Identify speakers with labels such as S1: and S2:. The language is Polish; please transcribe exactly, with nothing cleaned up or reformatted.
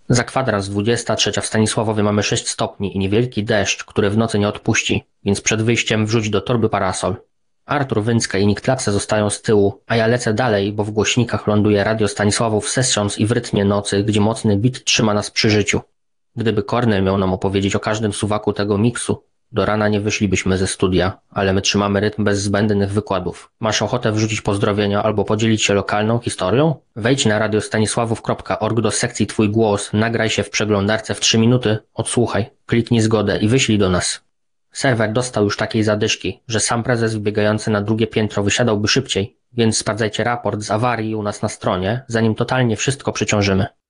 S1: Za kwadrans dwudziesta trzecia w Stanisławowie mamy sześć stopni i niewielki deszcz, który w nocy nie odpuści, więc przed wyjściem wrzuć do torby parasol. Artur Wyncka i Nick Klapse zostają z tyłu, a ja lecę dalej, bo w głośnikach ląduje radio Stanisławów Sessions i w rytmie nocy, gdzie mocny beat trzyma nas przy życiu. Gdyby Kornel miał nam opowiedzieć o każdym suwaku tego miksu, do rana nie wyszlibyśmy ze studia, ale my trzymamy rytm bez zbędnych wykładów. Masz ochotę wrzucić pozdrowienia albo podzielić się lokalną historią? Wejdź na radiostanisławów kropka org do sekcji Twój głos, nagraj się w przeglądarce w trzy minuty, odsłuchaj, kliknij zgodę i wyślij do nas. Serwer dostał już takiej zadyszki, że sam prezes wbiegający na drugie piętro wysiadałby szybciej, więc sprawdzajcie raport z awarii u nas na stronie, zanim totalnie wszystko przeciążymy.